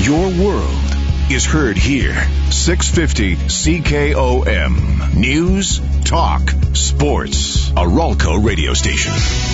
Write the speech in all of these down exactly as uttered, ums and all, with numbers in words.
Your world is heard here. six fifty C K O M. News, talk, sports. A Ralco radio station.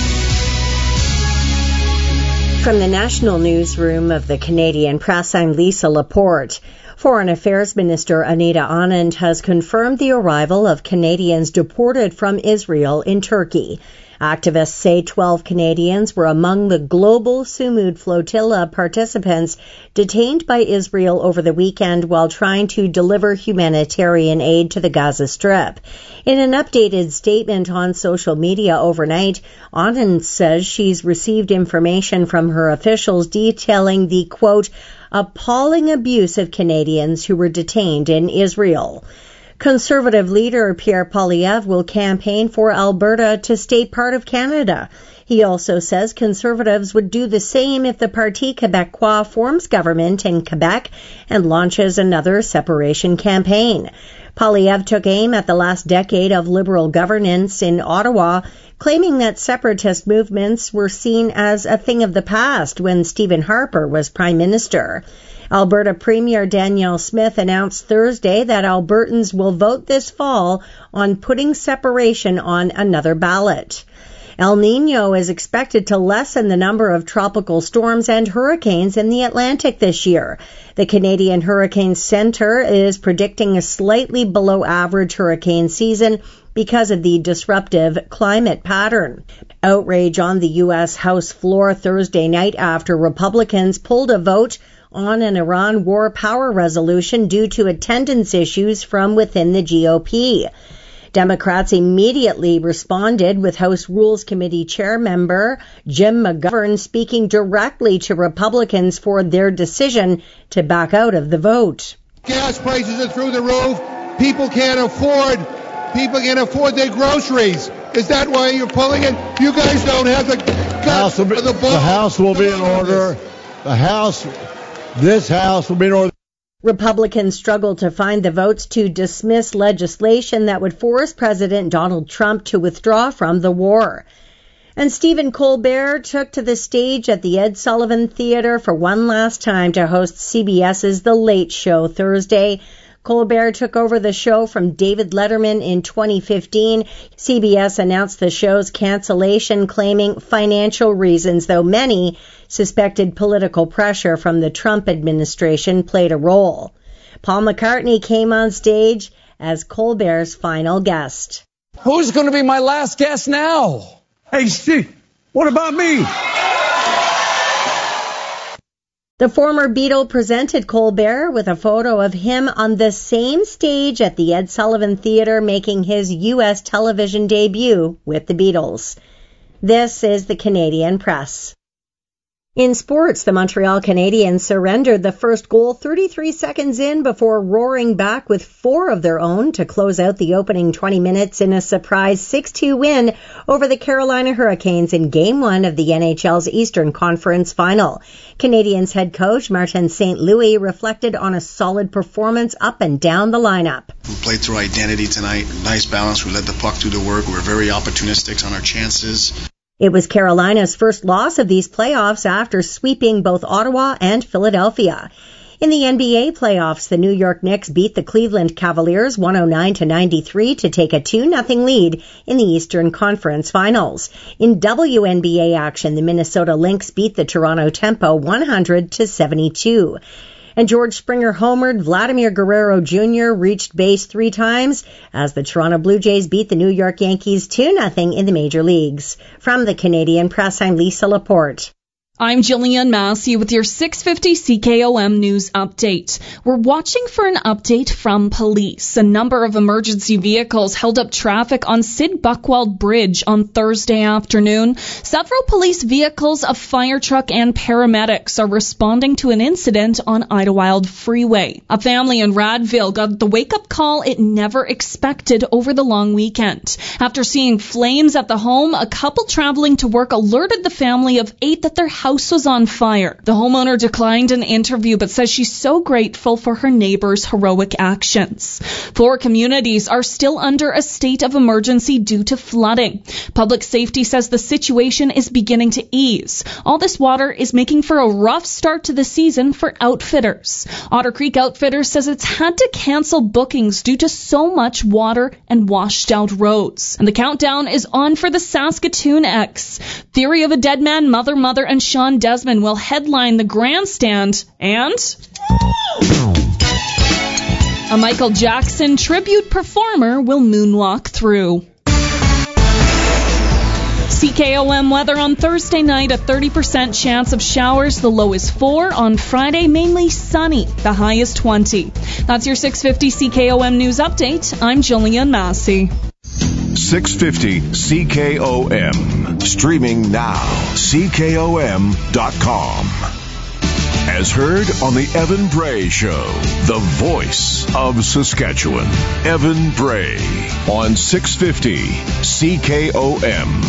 From the National Newsroom of the Canadian Press, I'm Lisa Laporte. Foreign Affairs Minister Anita Anand has confirmed the arrival of Canadians deported from Israel in Turkey. Activists say twelve Canadians were among the global Sumud flotilla participants detained by Israel over the weekend while trying to deliver humanitarian aid to the Gaza Strip. In an updated statement on social media overnight, Anand says she's received information from her officials detailing the, quote, appalling abuse of Canadians who were detained in Israel. Conservative leader Pierre Poilievre will campaign for Alberta to stay part of Canada. He also says Conservatives would do the same if the Parti Québécois forms government in Quebec and launches another separation campaign. Poilievre took aim at the last decade of Liberal governance in Ottawa, claiming that separatist movements were seen as a thing of the past when Stephen Harper was Prime Minister. Alberta Premier Danielle Smith announced Thursday that Albertans will vote this fall on putting separation on another ballot. El Niño is expected to lessen the number of tropical storms and hurricanes in the Atlantic this year. The Canadian Hurricane Center is predicting a slightly below average hurricane season because of the disruptive climate pattern. Outrage on the U S House floor Thursday night after Republicans pulled a vote on an Iran war power resolution due to attendance issues from within the G O P. Democrats immediately responded with House Rules Committee Chair member Jim McGovern speaking directly to Republicans for their decision to back out of the vote. Gas prices are through the roof. People can't afford, people can't afford their groceries. Is that why you're pulling it? You guys don't have the guts or the balls. The House will be in order. The House, this House will be in order. Republicans struggled to find the votes to dismiss legislation that would force President Donald Trump to withdraw from the war. And Stephen Colbert took to the stage at the Ed Sullivan Theatre for one last time to host CBS's The Late Show Thursday. Colbert took over the show from David Letterman in twenty fifteen. C B S announced the show's cancellation, claiming financial reasons, though many suspected political pressure from the Trump administration played a role. Paul McCartney came on stage as Colbert's final guest. Who's going to be my last guest now? Hey, Steve, what about me? The former Beatle presented Colbert with a photo of him on the same stage at the Ed Sullivan Theatre, making his U S television debut with the Beatles. This is the Canadian Press. In sports, the Montreal Canadiens surrendered the first goal thirty-three seconds in before roaring back with four of their own to close out the opening twenty minutes in a surprise six two win over the Carolina Hurricanes in Game one of the N H L's Eastern Conference Final. Canadiens head coach Martin Saint Louis reflected on a solid performance up and down the lineup. We played through identity tonight. Nice balance. We let the puck do the work. We were very opportunistic on our chances. It was Carolina's first loss of these playoffs after sweeping both Ottawa and Philadelphia. In the N B A playoffs, the New York Knicks beat the Cleveland Cavaliers one oh nine to ninety-three to take a two nothing lead in the Eastern Conference Finals. In W N B A action, the Minnesota Lynx beat the Toronto Tempo one hundred to seventy-two. And George Springer homered. Vladimir Guerrero Junior reached base three times as the Toronto Blue Jays beat the New York Yankees two nothing in the major leagues. From the Canadian Press, I'm Lisa Laporte. I'm Jillian Massey with your six fifty C K O M News Update. We're watching for an update from police. A number of emergency vehicles held up traffic on Sid Buckwald Bridge on Thursday afternoon. Several police vehicles, a fire truck, and paramedics are responding to an incident on Idlewild Freeway. A family in Radville got the wake-up call it never expected over the long weekend. After seeing flames at the home, a couple traveling to work alerted the family of eight that their house was on fire. The homeowner declined an interview but says she's so grateful for her neighbors' heroic actions. Four communities are still under a state of emergency due to flooding. Public safety says the situation is beginning to ease. All this water is making for a rough start to the season for outfitters. Otter Creek Outfitters says it's had to cancel bookings due to so much water and washed out roads. And the countdown is on for the Saskatoon X. Theory of a Dead Man, Mother Mother, and Sean Desmond will headline the grandstand, and a Michael Jackson tribute performer will moonwalk through. C K O M weather on Thursday night, a thirty percent chance of showers. The low is four. On Friday, mainly sunny. The high is twenty. That's your six fifty C K O M News Update. I'm Jillian Massey. six fifty C K O M. Streaming now. C K O M dot com. As heard on the Evan Bray Show, the voice of Saskatchewan. Evan Bray on six fifty C K O M.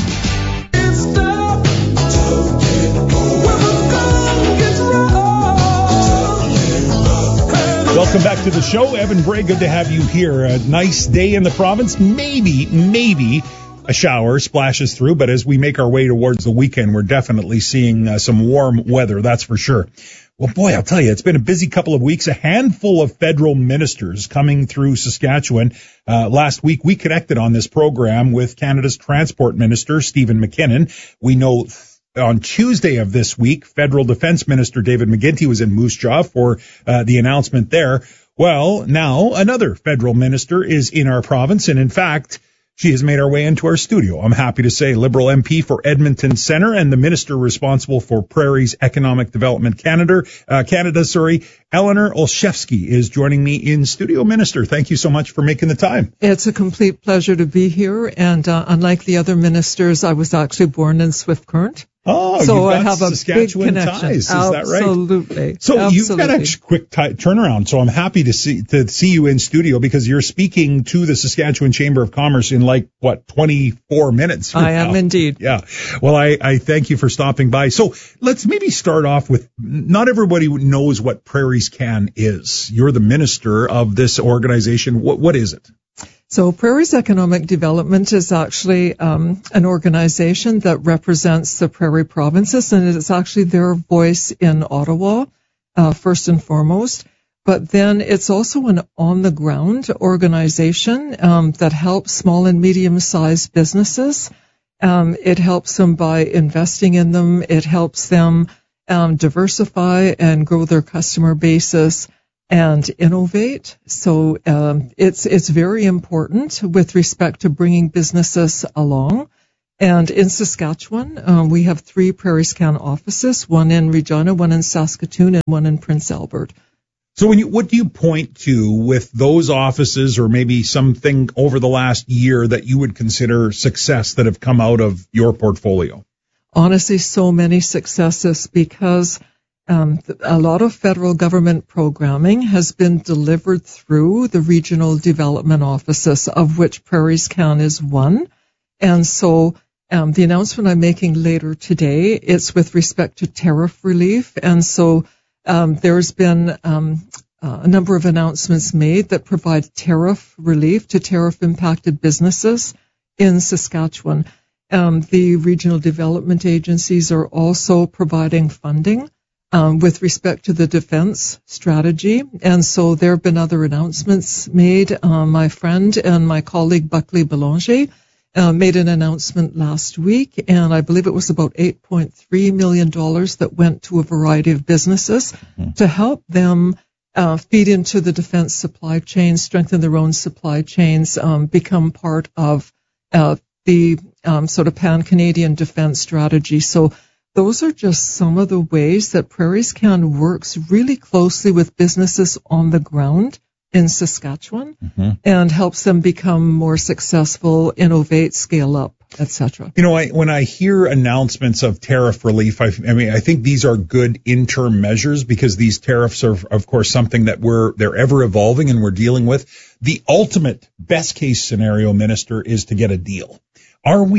Welcome back to the show. Evan Bray, good to have you here. A nice day in the province. Maybe, maybe a shower splashes through, but as we make our way towards the weekend, we're definitely seeing uh, some warm weather, that's for sure. Well, boy, I'll tell you, it's been a busy couple of weeks. A handful of federal ministers coming through Saskatchewan. Uh, last week, we connected on this program with Canada's Transport Minister, Stephen McKinnon. We know on Tuesday of this week, Federal Defense Minister David McGuinty was in Moose Jaw for uh, the announcement there. Well, now another federal minister is in our province, and in fact, she has made her way into our studio. I'm happy to say Liberal M P for Edmonton Centre and the minister responsible for Prairie's Economic Development Canada, uh, Canada, sorry, Eleanor Olszewski is joining me in studio. Minister, thank you so much for making the time. It's a complete pleasure to be here. And uh, unlike the other ministers, I was actually born in Swift Current. Oh, so you've got I have Saskatchewan a big connection. ties, is Absolutely. that right? Absolutely. So Absolutely. You've got a quick t- turnaround, so I'm happy to see to see you in studio because you're speaking to the Saskatchewan Chamber of Commerce in like, what, twenty-four minutes? I am now. indeed. Yeah. Well, I, I thank you for stopping by. So let's maybe start off with, not everybody knows what Prairies Can is. You're the minister of this organization. What What is it? So Prairie's Economic Development is actually um, an organization that represents the Prairie provinces, and it's actually their voice in Ottawa, uh, first and foremost. But then it's also an on-the-ground organization um, that helps small and medium-sized businesses. Um, it helps them by investing in them. It helps them um, diversify and grow their customer bases and innovate. So um, it's it's very important with respect to bringing businesses along. And in Saskatchewan, um, we have three Prairies Can offices, one in Regina, one in Saskatoon, and one in Prince Albert. So when you, what do you point to with those offices, or maybe something over the last year that you would consider success that have come out of your portfolio? Honestly, so many successes because Um, a lot of federal government programming has been delivered through the regional development offices, of which Prairies Can is one. And so um, the announcement I'm making later today, it's with respect to tariff relief. And so um, there's been um, uh, a number of announcements made that provide tariff relief to tariff-impacted businesses in Saskatchewan. Um, the regional development agencies are also providing funding Um, with respect to the defense strategy. And so there have been other announcements made. Uh, my friend and my colleague Buckley Belanger uh, made an announcement last week, and I believe it was about eight point three million dollars that went to a variety of businesses mm-hmm. to help them uh, feed into the defense supply chain, strengthen their own supply chains, um, become part of uh, the um, sort of pan-Canadian defense strategy. So those are just some of the ways that Prairies Can works really closely with businesses on the ground in Saskatchewan mm-hmm. and helps them become more successful, innovate, scale up, et cetera. You know, I, when I hear announcements of tariff relief, I, I mean, I think these are good interim measures because these tariffs are, of course, something that we're they're ever evolving and we're dealing with. The ultimate best case scenario, Minister, is to get a deal. Are we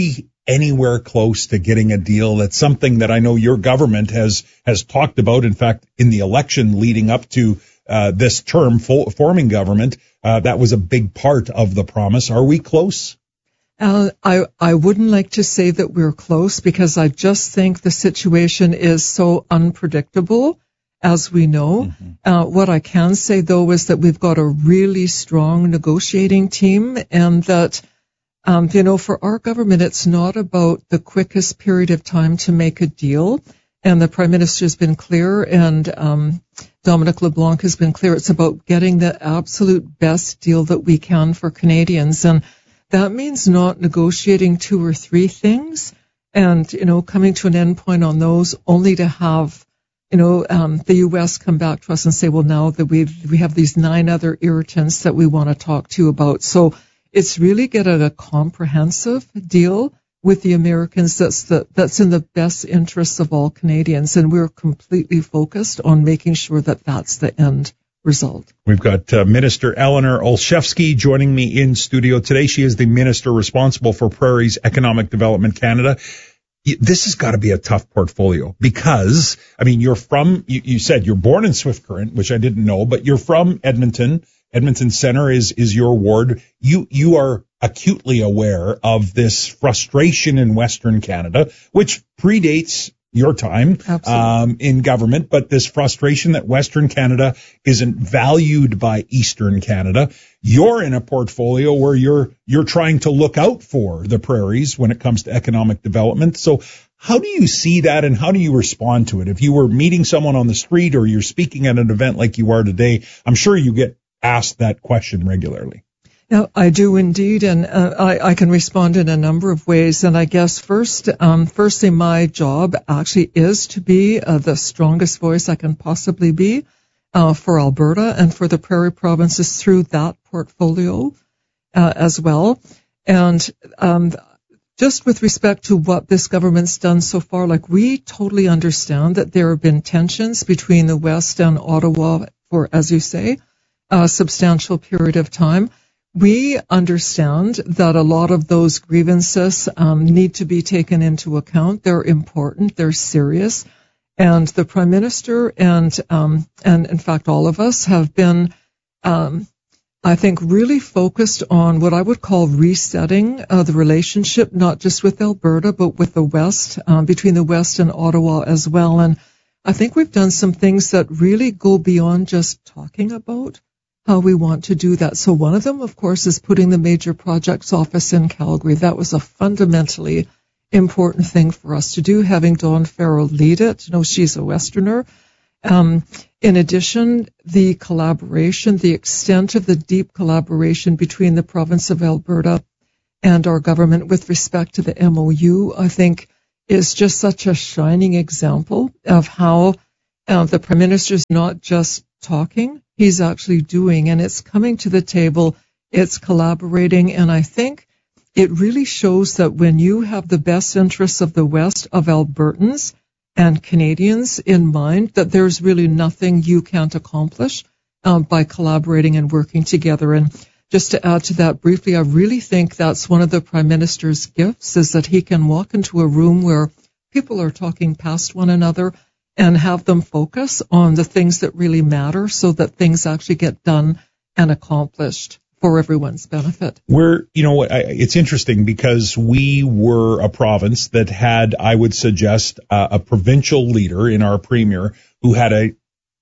anywhere close to getting a deal? That's something that I know your government has has talked about. In fact, in the election leading up to uh, this term, fo- forming government, uh, that was a big part of the promise. Are we close? Uh, I, I wouldn't like to say that we're close, because I just think the situation is so unpredictable, as we know. Mm-hmm. Uh, what I can say, though, is that we've got a really strong negotiating team, and that, um, you know, for our government, it's not about the quickest period of time to make a deal. And the Prime Minister has been clear, and um, Dominic LeBlanc has been clear. It's about getting the absolute best deal that we can for Canadians. And that means not negotiating two or three things and, you know, coming to an end point on those, only to have, you know, um, the U S come back to us and say, well, now that we we have these nine other irritants that we want to talk to you about. So it's really getting a comprehensive deal with the Americans that's the, that's in the best interests of all Canadians. And we're completely focused on making sure that that's the end result. We've got uh, Minister Eleanor Olszewski joining me in studio today. She is the minister responsible for Prairies Economic Development Canada. This has got to be a tough portfolio because, I mean, you're from, you, you said you're born in Swift Current, which I didn't know, but you're from Edmonton. Edmonton Center is, is your ward. You, you are acutely aware of this frustration in Western Canada, which predates your time um, in government, but this frustration that Western Canada isn't valued by Eastern Canada. You're in a portfolio where you're you're trying to look out for the prairies when it comes to economic development. So how do you see that, and how do you respond to it? If you were meeting someone on the street or you're speaking at an event like you are today, I'm sure you get asked that question regularly. No, I do indeed, and uh, I, I can respond in a number of ways. And I guess first, um, firstly, my job actually is to be uh, the strongest voice I can possibly be uh, for Alberta and for the prairie provinces through that portfolio uh, as well. And um, just with respect to what this government's done so far, like we totally understand that there have been tensions between the West and Ottawa for, as you say, a substantial period of time. We understand that a lot of those grievances um, need to be taken into account. They're important. They're serious. And the Prime Minister and, um, and in fact, all of us have been, um, I think, really focused on what I would call resetting uh, the relationship, not just with Alberta, but with the West, um, between the West and Ottawa as well. And I think we've done some things that really go beyond just talking about how we want to do that. So one of them, of course, is putting the Major Projects Office in Calgary. That was a fundamentally important thing for us to do, having Dawn Farrell lead it. You know, she's a Westerner. Um, in addition, the collaboration, the extent of the deep collaboration between the province of Alberta and our government with respect to the M O U, I think, is just such a shining example of how uh, the Prime Minister is not just talking, he's actually doing, and it's coming to the table, it's collaborating, and I think it really shows that when you have the best interests of the West, of Albertans and Canadians in mind, that there's really nothing you can't accomplish um, by collaborating and working together. And just to add to that briefly, I really think that's one of the Prime Minister's gifts, is that he can walk into a room where people are talking past one another and have them focus on the things that really matter so that things actually get done and accomplished for everyone's benefit. We're, you know, it's interesting because we were a province that had, I would suggest, uh, a provincial leader in our premier who had a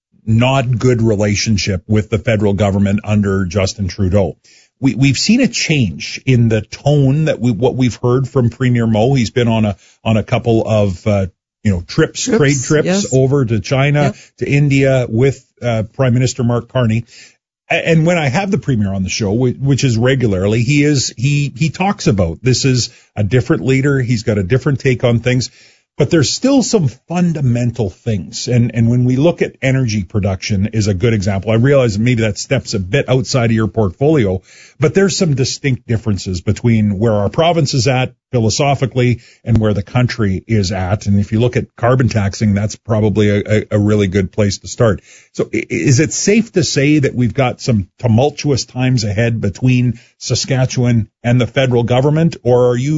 not good relationship with the federal government under Justin Trudeau. We, we've seen a change in the tone that we, what we've heard from Premier Moe. He's been on a, on a couple of, uh, you know, trips, trips trade trips yes. over to China, yep. to India with uh, Prime Minister Mark Carney. And when I have the Premier on the show, which is regularly, he is he he talks about this is a different leader. He's got a different take on things. But there's still some fundamental things. And, and when we look at energy production is a good example. I realize maybe that steps a bit outside of your portfolio, but there's some distinct differences between where our province is at philosophically and where the country is at. And if you look at carbon taxing, that's probably a, a really good place to start. So is it safe to say that we've got some tumultuous times ahead between Saskatchewan and the federal government, or are you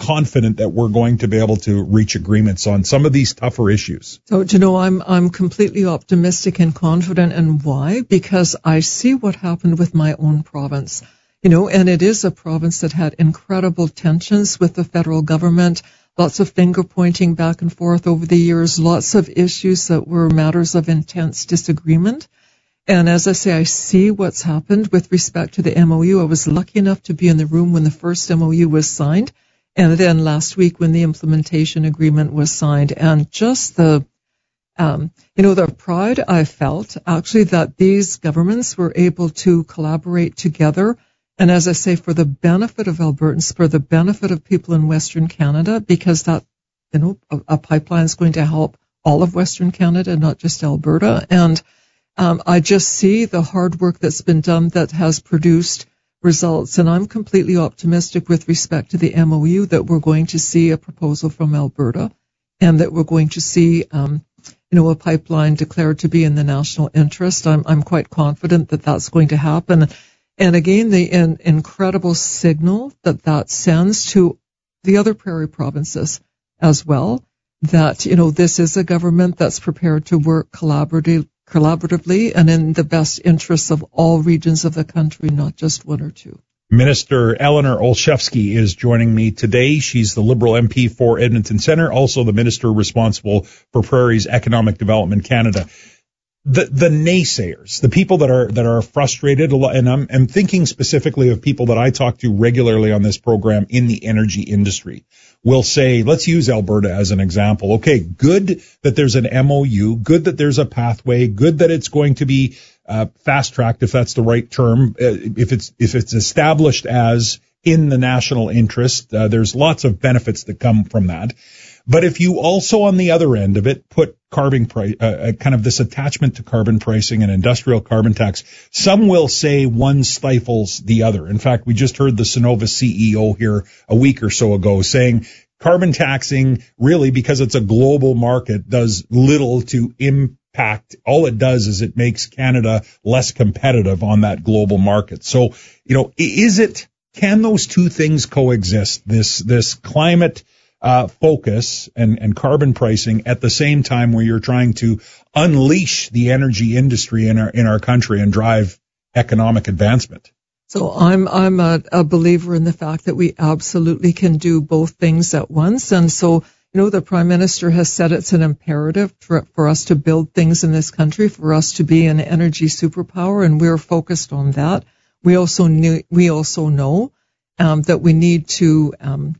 confident that we're going to be able to reach agreements on some of these tougher issues? So, you know, I'm I'm completely optimistic and confident. And why? Because I see what happened with my own province. You know, and it is a province that had incredible tensions with the federal government, lots of finger pointing back and forth over the years, lots of issues that were matters of intense disagreement. And as I say, I see what's happened with respect to the M O U. I was lucky enough to be in the room when the first M O U was signed, and then last week when the implementation agreement was signed. And just the, um, you know, the pride I felt actually that these governments were able to collaborate together. And as I say, for the benefit of Albertans, for the benefit of people in Western Canada, because that, you know, a, a pipeline is going to help all of Western Canada, not just Alberta. And um, I just see the hard work that's been done that has produced results. And I'm completely optimistic with respect to the M O U that we're going to see a proposal from Alberta and that we're going to see, um, you know, a pipeline declared to be in the national interest. I'm, I'm quite confident that that's going to happen. And again, the in, incredible signal that that sends to the other prairie provinces as well, that, you know, this is a government that's prepared to work collaboratively, collaboratively and in the best interests of all regions of the country, not just one or two. Minister Eleanor Olszewski is joining me today. She's the Liberal M P for Edmonton Centre, also the minister responsible for Prairie's Economic Development Canada. The, the naysayers, the people that are, that are frustrated, and I'm, I'm thinking specifically of people that I talk to regularly on this program in the energy industry, will say, let's use Alberta as an example. Okay, good that there's an M O U, good that there's a pathway, good that it's going to be, uh, fast-tracked, if that's the right term, uh, if it's, if it's established as in the national interest, uh, there's lots of benefits that come from that. But if you also, on the other end of it, put carbon price, uh, kind of this attachment to carbon pricing and industrial carbon tax, some will say one stifles the other. In fact, we just heard the Cenovus C E O here a week or so ago saying carbon taxing, really, because it's a global market, does little to impact. All it does is it makes Canada less competitive on that global market. So, you know, is it, can those two things coexist? This, this climate Uh, focus and, and carbon pricing at the same time where you're trying to unleash the energy industry in our in our country and drive economic advancement. So I'm I'm a, a believer in the fact that we absolutely can do both things at once. And so, you know, the Prime Minister has said it's an imperative for, for us to build things in this country, for us to be an energy superpower, and we're focused on that. We also knew, we also know um, that we need to um,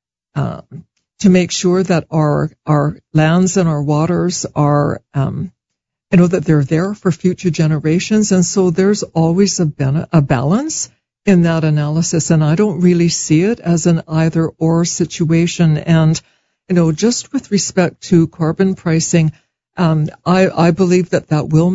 uh, to make sure that our our lands and our waters are, um, you know, that they're there for future generations. And so there's always a, ben- a balance in that analysis. And I don't really see it as an either or situation. And, you know, just with respect to carbon pricing, um, I, I believe that that will